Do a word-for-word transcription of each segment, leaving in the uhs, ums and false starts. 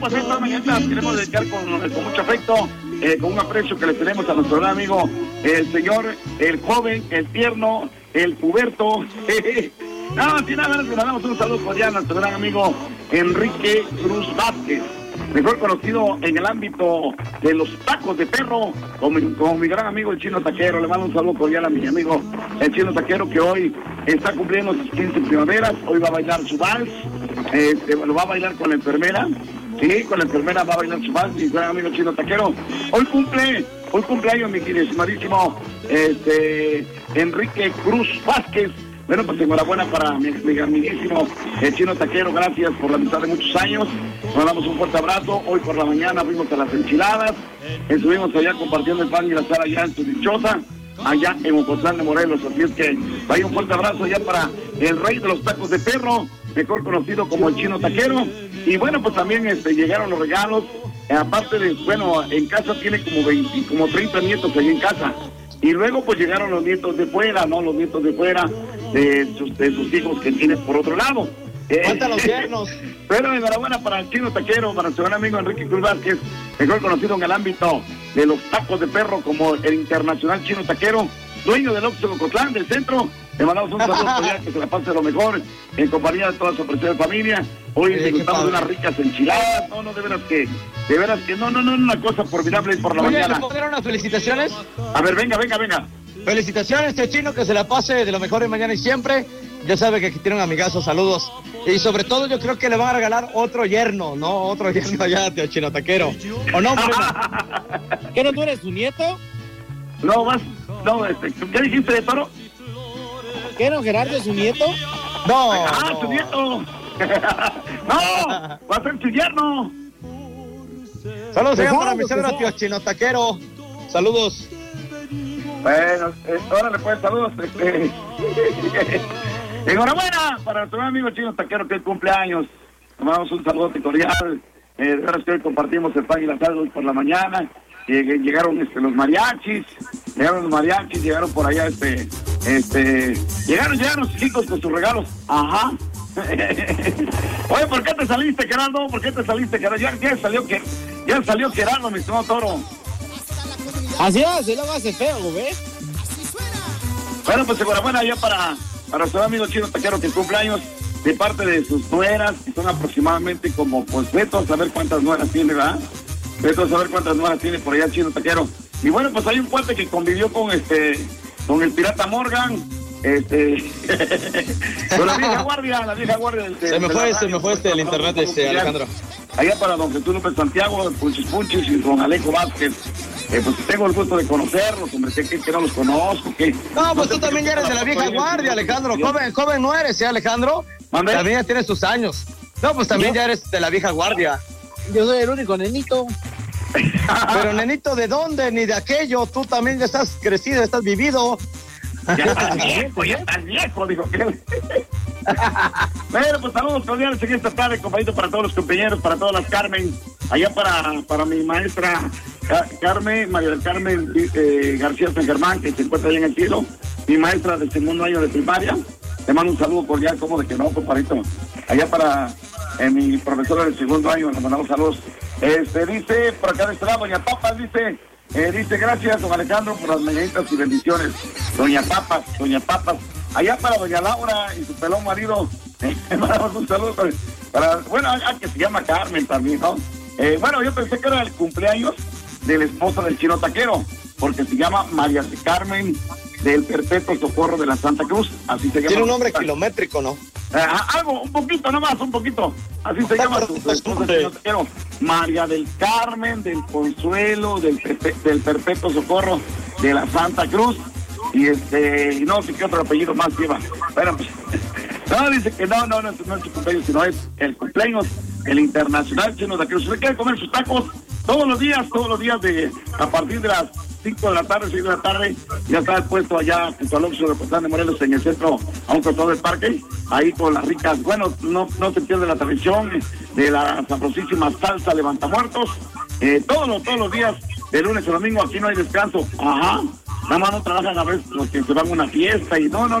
Pues esta mañana queremos dedicar con, con mucho afecto, eh, con un aprecio que le tenemos a nuestro gran amigo, el señor, el joven, el tierno, el puberto. No, sin nada, le mandamos un saludo cordial a nuestro gran amigo Enrique Cruz Vázquez, mejor conocido en el ámbito de los tacos de perro, como mi, como mi gran amigo el Chino Taquero. Le mando un saludo cordial a mi amigo el Chino Taquero, que hoy está cumpliendo sus quince primaveras. Hoy va a bailar su vals, eh, lo va a bailar con la enfermera. Sí, con la enfermera va a bailar su vals, mi gran amigo Chino Taquero. Hoy cumple, hoy cumpleaños mi queridísimo este, Enrique Cruz Vázquez. Bueno, pues enhorabuena para mi, mi amiguísimo el Chino Taquero. Gracias por la amistad de muchos años. Nos damos un fuerte abrazo. Hoy por la mañana fuimos a las enchiladas. Estuvimos allá compartiendo el pan y la sal allá en su dichosa, allá en Ocotlán de Morelos. Así es que vaya un fuerte abrazo allá para el rey de los tacos de perro, mejor conocido como el Chino Taquero. Y bueno, pues también este, llegaron los regalos. Eh, aparte de, bueno, en casa tiene como veinte, como treinta nietos allí en casa. Y luego pues llegaron los nietos de fuera, ¿no? Los nietos de fuera, de sus, de sus hijos que tiene por otro lado. ¡Cuántos los yernos! Pero enhorabuena para el Chino Taquero, para su gran amigo Enrique Cruz Vázquez, mejor conocido en el ámbito de los tacos de perro como el internacional Chino Taquero, dueño del Oxxo Ocotlán, del centro. Le mandamos un saludo ya, que se la pase lo mejor, en compañía de toda su apreciada familia. Hoy disfrutamos de unas ricas enchiladas. No, no, de veras que, de veras que no, no, no, una cosa formidable por la Oye, mañana. ¿le puedo dar unas felicitaciones? A ver, venga, venga, venga. Felicitaciones, este Chino, que se la pase de lo mejor en mañana y siempre. Ya sabe que aquí tiene un amigazo, saludos. Y sobre todo yo creo que le van a regalar otro yerno, ¿no? Otro yerno allá, tío Chino Taquero. ¿O no, Morena? ¿Qué no tú eres su nieto? No, más, no, este, ¿qué dijiste de Toro? ¿Qué no, Gerardo es su nieto? No. Ah, no. su nieto. No, va a ser su yerno. Saludos allá para mi suegro, tío Chino Taquero. Saludos. Bueno, eh, órale pues, saludos. Este. Enhorabuena para nuestro amigo Chino Taquero, que es cumpleaños. Tomamos un saludo cordial. Eh, de verdad que hoy compartimos el pan y la sal hoy por la mañana. Eh, llegaron este, los mariachis, llegaron los mariachis, llegaron por allá, este, este, llegaron, llegaron los chicos con sus regalos. Ajá. Oye, ¿por qué te saliste, Gerardo? ¿Por qué te saliste, Gerardo? Ya, ya salió que, ya salió Gerardo, mi estimado Toro. Así es, y luego hace feo, ¿ves? Bueno, pues enhorabuena ya para, para nuestro amigo Chino Taquero, que cumple años, de parte de sus nueras, que son aproximadamente como, pues, veto a saber cuántas nueras tiene, ¿verdad? Veto a saber cuántas nuevas tiene por allá el Chino Taquero. Y bueno, pues hay un cuate que convivió con este, con el pirata Morgan, este, con la vieja guardia, la vieja guardia del, Se me fue este, me fue este el internet, este, Alejandro. Allá para don Jesús López Santiago, Punchis Punchis y don Alejo Vázquez. Eh, pues tengo el gusto de conocerlos, hombre, que, que no los conozco, que... No, pues no tú también ya eres de la vieja guardia, Alejandro. Joven, joven no eres, ¿eh, Alejandro? ¿Mande? También ya tienes tus años. No, pues también ya eres de la vieja guardia. Yo soy el único nenito. Pero nenito, ¿de dónde? Ni de aquello. Tú también ya estás crecido, estás vivido. Ya estás viejo, ya estás viejo, dijo que... Bueno, pues saludos cordiales en esta tarde, compañito, para todos los compañeros, para todas las Carmen, allá para, para mi maestra Car Carmen, María del Carmen eh, García San Germán, que se encuentra allá en el cielo, mi maestra del segundo año de primaria. Te mando un saludo cordial, como de que no, compadrito. Allá para eh, mi profesora del segundo año, le mandamos saludos. Este, dice, por acá de este lado, doña Papas, dice, eh, dice, gracias, don Alejandro, por las mañanitas y bendiciones. Doña Papas, doña Papas. Allá para doña Laura y su pelón marido, eh, le mandamos un saludo para, para bueno, ah, que se llama Carmen también, ¿no? Eh, bueno, yo pensé que era el cumpleaños de la esposa del Chino Taquero, porque se llama María de Carmen del Perpetuo Socorro de la Santa Cruz, así se llama. Tiene un nombre kilométrico, ¿no? Eh, algo, un poquito nomás, un poquito. Así se llama su, su esposa del Chino Taquero. María del Carmen, del Consuelo, del, Perpe, del Perpetuo Socorro de la Santa Cruz. Y este, y no sé qué otro apellido más lleva. Bueno, pues, no, dice que no, no, no, no es su cumpleaños, sino es el cumpleaños, el internacional Chino Taquero. Si usted quiere comer sus tacos todos los días, todos los días de, a partir de las cinco de la tarde, seis de la tarde, ya está puesto allá junto al Oxxo de Ocotlán de Morelos, en el centro, a un costado del parque, ahí con las ricas, bueno, no, no se pierde la tradición de la sabrosísima salsa levantamuertos, eh, todos los, todos los días, de lunes a domingo, aquí no hay descanso, ajá. Nada más no trabajan a veces los que se van a una fiesta y no, no, no.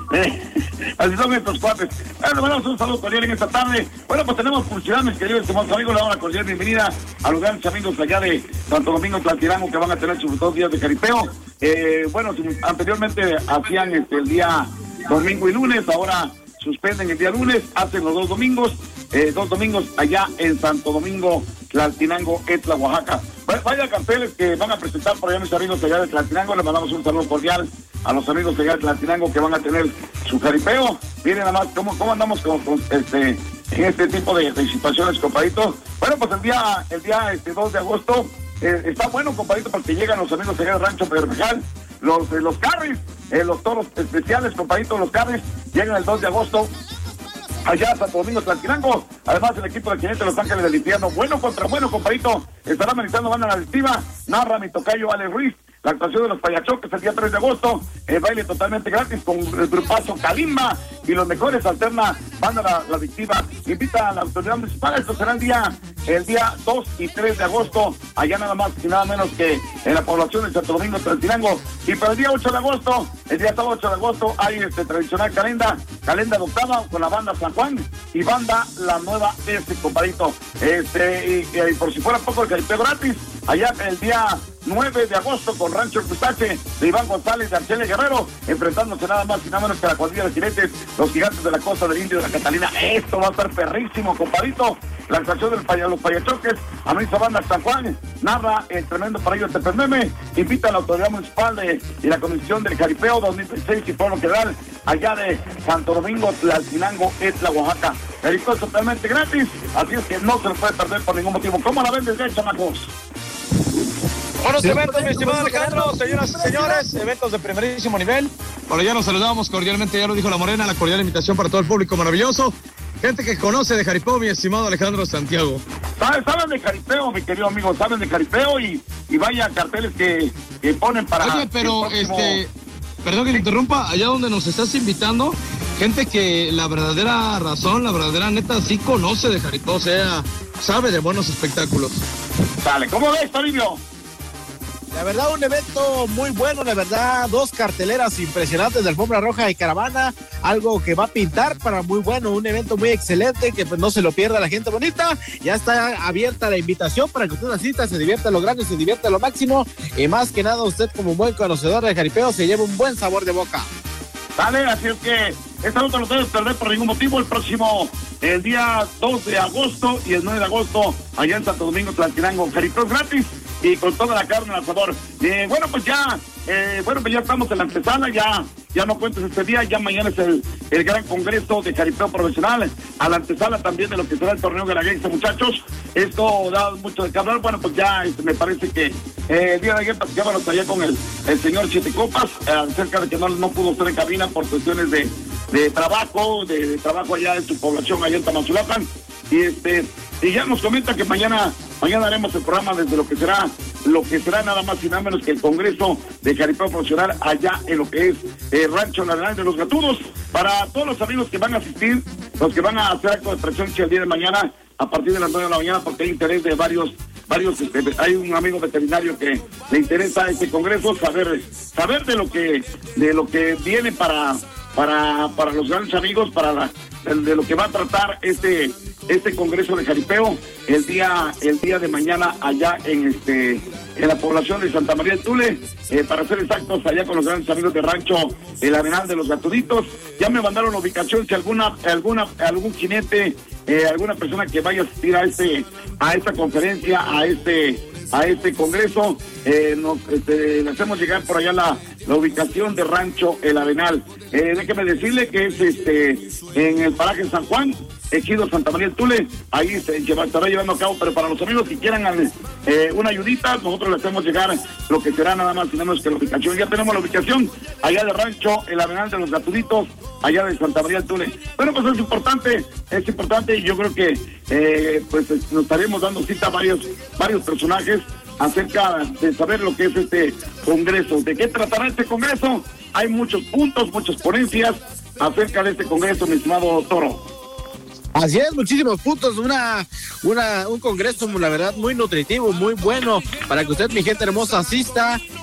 Eh, así son estos cuates. Bueno, mandamos un saludo cordial en esta tarde. Bueno, pues tenemos publicidad, mis queridos estimados amigos. Le damos la cordial bienvenida a los grandes amigos allá de Santo Domingo Tlaltinango que van a tener sus dos días de jaripeo. Eh, bueno, anteriormente hacían este, el día domingo y lunes, ahora suspenden el día lunes, hacen los dos domingos, eh, dos domingos allá en Santo Domingo Tlaltinango, Etla, Oaxaca. Vaya carteles que van a presentar por allá mis amigos allá de Tlaltinango. Les mandamos un saludo cordial a los amigos allá de Tlaltinango que van a tener su jaripeo. Miren nada más cómo, cómo andamos con, con este en este tipo de, de situaciones, compadritos. Bueno, pues el día el día este dos de agosto eh, está bueno, compadrito, porque llegan los amigos allá del Rancho Pedernal, los eh, los carries, eh, los toros especiales, compadritos, los carries llegan el dos de agosto allá a Santo Domingo Tlaltinango. Además, el equipo de Jinete de Los Ángeles del Infierno, bueno contra bueno, compadrito, estará amenizando banda adictiva. Narra mi tocayo Ale Ruiz. La actuación de los Payachoques el día tres de agosto, el baile totalmente gratis con el grupazo Kalimba y los mejores alterna banda la, la adictiva. Invita a la autoridad municipal. Esto será el día el día dos y tres de agosto, allá nada más y nada menos que en la población de Santo Domingo Tlaltinango. Y para el día ocho de agosto, el día sábado ocho de agosto, hay este tradicional calenda, calenda de octava con la banda San Juan y banda La Nueva Este, compadrito. Este, y, y, y por si fuera poco el jaripeo gratis, allá el día nueve de agosto con Rancho El Pistache de Iván González de Arcelia Guerrero, enfrentándose nada más y nada menos que la cuadrilla de jinetes, los gigantes de la costa del Indio de la Catalina. Esto va a estar perrísimo, compadrito. La actuación de paya, los Payachoques, a nuestra banda San Juan, narra el tremendo paraíso de Tepememe, invita a la autoridad municipal de, y la comisión del jaripeo dos mil dieciséis y Pueblo Federal, allá de Santo Domingo Tlaltinango, Etla, Oaxaca. El es totalmente gratis, así es que no se lo puede perder por ningún motivo. ¿Cómo la ven desde chamacos? Buenos sí, eventos, mi estimado Alejandro, señoras y señores, eventos de primerísimo nivel. Por allá nos saludamos cordialmente, ya lo dijo la Morena, la cordial invitación para todo el público maravilloso. Gente que conoce de jaripeo, mi estimado Alejandro Santiago. ¿Saben, saben de jaripeo, mi querido amigo? Saben de jaripeo y, y vaya carteles que, que ponen para... Oye, pero próximo... este, perdón que le interrumpa, allá donde nos estás invitando, gente que la verdadera razón, la verdadera neta, sí conoce de jaripeo, o sea, sabe de buenos espectáculos. Dale, ¿cómo ves, Toribio? La verdad, un evento muy bueno, la verdad, dos carteleras impresionantes de alfombra roja y caravana, algo que va a pintar para muy bueno, un evento muy excelente, que pues no se lo pierda la gente bonita. Ya está abierta la invitación para que usted asista, se divierta a lo grande, se divierta a lo máximo, y más que nada usted como buen conocedor de jaripeo se lleva un buen sabor de boca. Dale, así es que esta no te lo debes perder por ningún motivo. El próximo, el día dos de agosto y el nueve de agosto, allá en Santo Domingo Tlaltinango, jaripeo gratis y con toda la carne al asador. Eh, bueno, pues ya, eh, bueno, pues ya estamos en la antesala, ya, ya no cuentes este día, ya mañana es el, el gran congreso de jaripeo profesional, a la antesala también de lo que será el torneo guelaguense, muchachos. Esto da mucho de qué hablar. Bueno, pues ya este, me parece que eh, el día de ayer platicábamos allá con el, el señor Siete Copas, eh, acerca de que no, no pudo estar en cabina por cuestiones de, de trabajo, de, de trabajo allá en su población, allá en Tamazulapan, y este, y ya nos comenta que mañana, mañana haremos el programa desde lo que será, lo que será nada más y nada menos que el Congreso de Jaripeo Profesional allá en lo que es eh, Rancho Nacional de los Gatudos. Para todos los amigos que van a asistir, los que van a hacer acto de presencia el día de mañana, a partir de las nueve de la mañana, porque hay interés de varios, varios, este, hay un amigo veterinario que le interesa este congreso, saber, saber de lo que, de lo que viene para, para, para los grandes amigos, para la, de, de lo que va a tratar este, este congreso de jaripeo el día, el día de mañana allá en este, en la población de Santa María del Tule, eh, para ser exactos, allá con los grandes amigos de Rancho El Arenal de los Gatuditos. Ya me mandaron la ubicación, si alguna, alguna, algún jinete, eh, alguna persona que vaya a asistir a este, a esta conferencia, a este, a este congreso, eh, nos, este, le hacemos llegar por allá la, la ubicación de Rancho El Arenal. Eh, déjeme decirle que es este, en el paraje San Juan, Ejido Santa María del Tule, ahí se estará llevando a cabo, pero para los amigos que quieran eh, una ayudita, nosotros le hacemos llegar lo que será nada más y nada menos que la ubicación. Ya tenemos la ubicación allá de Rancho El Arenal de los Gatuditos, allá de Santa María del Tule. Bueno, pues es importante, es importante, y yo creo que eh, pues nos estaremos dando cita a varios, varios personajes acerca de saber lo que es este congreso. ¿De qué tratará este congreso? Hay muchos puntos, muchas ponencias acerca de este congreso, mi estimado Toro. Así es, muchísimos puntos, una, una, un congreso, la verdad, muy nutritivo, muy bueno, para que usted, mi gente hermosa, asista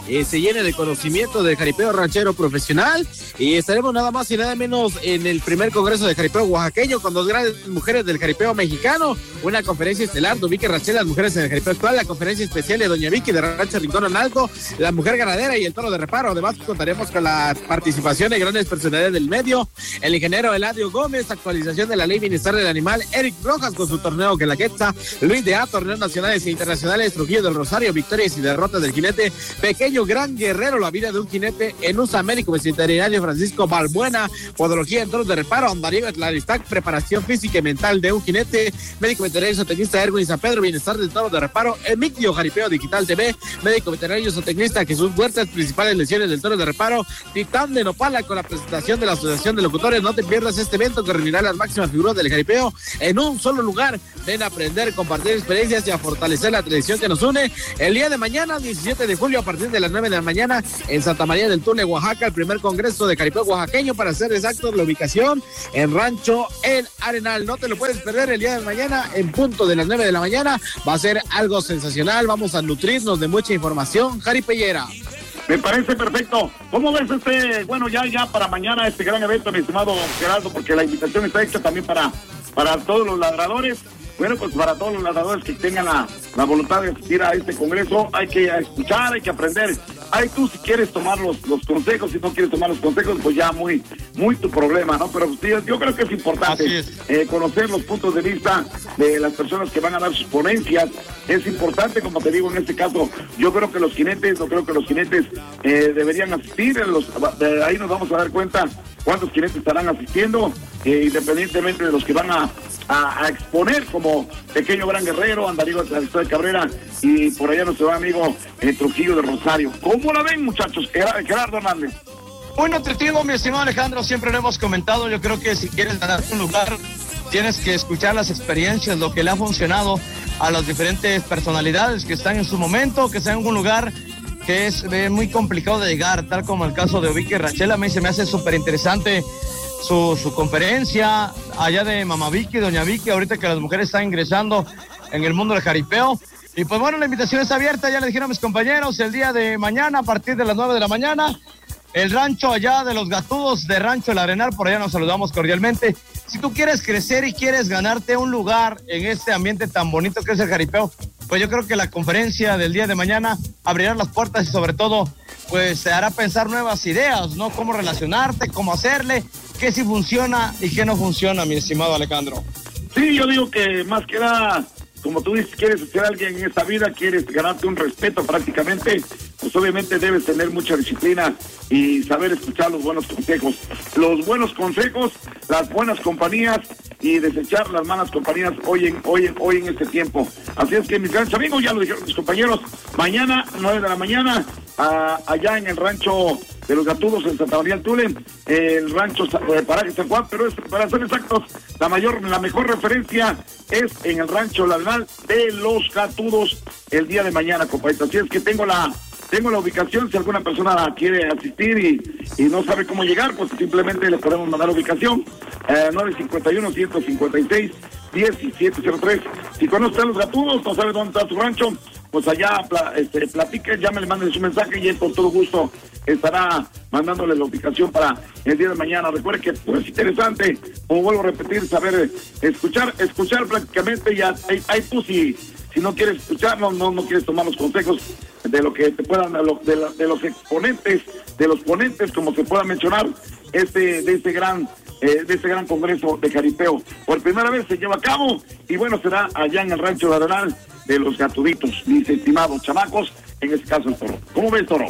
eh, se llene de conocimiento del jaripeo ranchero profesional, y estaremos nada más y nada menos en el primer congreso de jaripeo oaxaqueño con dos grandes mujeres del jaripeo mexicano, una conferencia estelar de Vicky Rachel, las mujeres en el jaripeo actual, la conferencia especial de Doña Vicky de Rancho Rincón en Alto, la mujer ganadera y el toro de reparo. Además contaremos con la participación de grandes personalidades del medio, el ingeniero Eladio Gómez, actualización de la ley bienestar del animal, Eric Rojas con su torneo que la quecha, Luis de A, torneos nacionales e internacionales, Trujillo del Rosario, victorias y derrotas del jinete, pequeño gran guerrero, la vida de un jinete en U S A, médico veterinario Francisco Balbuena, podología en toros de reparo, Andariego Atlaristac, preparación física y mental de un jinete, médico veterinario zootecnista Erwin San Pedro, bienestar del toro de reparo, Emigdio Jaripeo Digital T V, médico veterinario zootecnista Jesús Huertas, principales lesiones del toro de reparo, Titán de Nopala con la presentación de la Asociación de Locutores. No te pierdas este evento que reunirá las máximas figuras del jaripeo en un solo lugar. Ven a aprender, compartir experiencias y a fortalecer la tradición que nos une. El día de mañana, diecisiete de julio, a partir de las nueve de la mañana, en Santa María del Tule, Oaxaca, el primer congreso de jaripeo oaxaqueño, para ser exactos, la ubicación en Rancho El Arenal. No te lo puedes perder el día de mañana, en punto de las nueve de la mañana. Va a ser algo sensacional. Vamos a nutrirnos de mucha información jaripellera. Me parece perfecto. ¿Cómo ves este, bueno, ya ya para mañana este gran evento, mi estimado Gerardo? Porque la invitación está hecha también para, para todos los ladradores. Bueno, pues para todos los ladradores que tengan la, la voluntad de asistir a este congreso, hay que escuchar, hay que aprender. Ahí tú si quieres tomar los, los consejos, si no quieres tomar los consejos, pues ya muy muy tu problema, ¿no? Pero pues, yo creo que es importante es. Eh, conocer los puntos de vista de las personas que van a dar sus ponencias. Es importante, como te digo, en este caso, yo creo que los jinetes, yo creo que los jinetes eh, deberían asistir. Los, de ahí nos vamos a dar cuenta cuántos jinetes estarán asistiendo, eh, independientemente de los que van a A, a exponer, como Pequeño Gran Guerrero, Andariego de Cabrera y por allá nuestro amigo eh, Trujillo de Rosario. ¿Cómo la ven, muchachos? Gerardo Hernández. Muy nutritivo, mi estimado Alejandro, siempre lo hemos comentado. Yo creo que si quieres ganar un lugar, tienes que escuchar las experiencias, lo que le ha funcionado a las diferentes personalidades que están en su momento, que están en un lugar que es eh, muy complicado de llegar, tal como el caso de Vicky Rachel. A mí se me hace súper interesante Su, su conferencia allá de Mamá Vicky, Doña Vicky, ahorita que las mujeres están ingresando en el mundo del jaripeo. Y pues bueno, la invitación está abierta, ya le dijeron a mis compañeros, el día de mañana a partir de las nueve de la mañana, el rancho allá de los Gatudos de Rancho El Arenal, por allá nos saludamos cordialmente. Si tú quieres crecer y quieres ganarte un lugar en este ambiente tan bonito que es el jaripeo, pues yo creo que la conferencia del día de mañana abrirá las puertas y sobre todo pues te hará pensar nuevas ideas, ¿no? Cómo relacionarte, cómo hacerle, qué sí funciona y qué no funciona, mi estimado Alejandro. Sí, yo digo que más que nada, como tú dices, quieres ser alguien en esta vida, quieres ganarte un respeto prácticamente, pues obviamente debes tener mucha disciplina y saber escuchar los buenos consejos. Los buenos consejos, las buenas compañías y desechar las malas compañías hoy en, hoy en, hoy en este tiempo. Así es que mis grandes amigos, ya lo dijeron mis compañeros, mañana, nueve de la mañana, a, allá en el rancho de los Gatudos en Santa María del Tule, el rancho de Paraje San Juan, pero es, para ser exactos, la mayor, la mejor referencia es en el rancho La Arenal de los Gatudos el día de mañana, compañeros. Así es que tengo la tengo la ubicación, si alguna persona quiere asistir y, y no sabe cómo llegar, pues simplemente le podemos mandar la ubicación, eh, nueve cinco uno, ciento cincuenta y seis, diecisiete cero tres. Si conoce a los Gatudos, no sabe dónde está su rancho, pues allá este, platique, llámele, manden su mensaje y él con todo gusto estará mandándole la ubicación para el día de mañana. Recuerde que pues interesante, como vuelvo a repetir, saber escuchar, escuchar prácticamente, ya hay, hay tú si, si no quieres escucharlo, no, no quieres tomar los consejos de lo que te puedan, de, lo, de, la, de los exponentes, de los ponentes, como se pueda mencionar, este, de este gran Eh, de este gran congreso de jaripeo. Por primera vez se lleva a cabo y bueno, será allá en el rancho de Arenal de los Gatuditos, mis estimados chamacos, en este caso el toro. ¿Cómo ves, toro?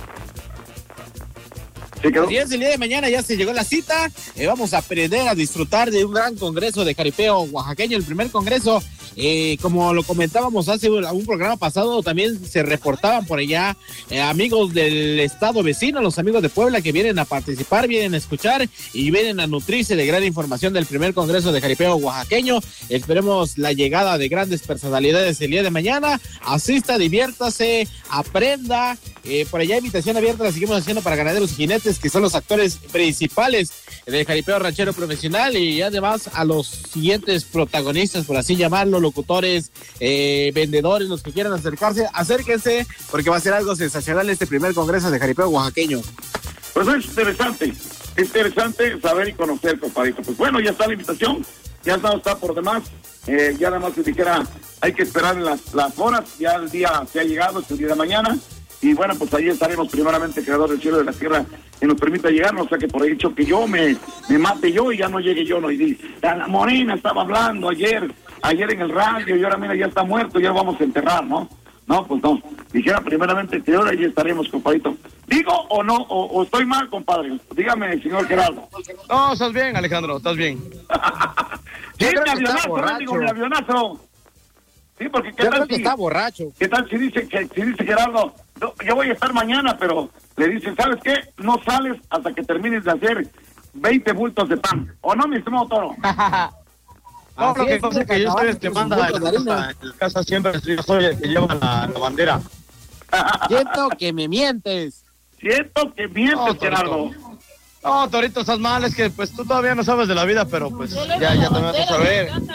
¿Se quedó? Así es, el día de mañana ya se llegó la cita, eh, vamos a aprender a disfrutar de un gran congreso de jaripeo oaxaqueño, el primer congreso. Eh, como lo comentábamos hace un, un programa pasado, también se reportaban por allá eh, amigos del estado vecino, los amigos de Puebla que vienen a participar, vienen a escuchar y vienen a nutrirse de gran información del primer congreso de jaripeo oaxaqueño. Esperemos la llegada de grandes personalidades el día de mañana. Asista, diviértase, aprenda Eh, por allá invitación abierta la seguimos haciendo para ganaderos y jinetes, que son los actores principales del jaripeo ranchero profesional, y además a los siguientes protagonistas, por así llamarlo, locutores, eh, vendedores, los que quieran acercarse, acérquense, porque va a ser algo sensacional este primer congreso de jaripeo oaxaqueño. Pues es interesante, es interesante saber y conocer, compadrito. Pues bueno, ya está la invitación, ya está, está por demás, eh, ya nada más se dijera, hay que esperar las, las horas, ya el día se ha llegado, es el día de mañana. Y bueno, pues ahí estaremos primeramente, creador del cielo y de la tierra, que nos permita llegar, no sea que por ahí dicho que yo me, me mate yo y ya no llegue yo, no, y di, la Morena estaba hablando ayer, ayer en el radio, y ahora mira, ya está muerto, ya lo vamos a enterrar, ¿no? No, pues no, dijera primeramente que ahora ya estaremos, compadrito. ¿Digo o no, o, o estoy mal, compadre? Dígame, señor Gerardo. No, estás bien, Alejandro, estás bien. Sí, mi avionazo, digo, mi avionazo. Sí, porque qué Yo tal creo que si, está borracho. ¿Qué tal si dice que si dice Gerardo, no, yo voy a estar mañana, pero le dicen, ¿sabes qué? No sales hasta que termines de hacer veinte bultos de pan. ¿O no, mi estimado Toro? No, lo que pasa es que yo soy el que manda en la casa, en la casa siempre, yo soy el que lleva la, la bandera. Siento que me mientes. Siento que mientes, No, Gerardo. No, Torito, estás mal, es que pues tú todavía no sabes de la vida, pero pues ya, ya te vas a saber.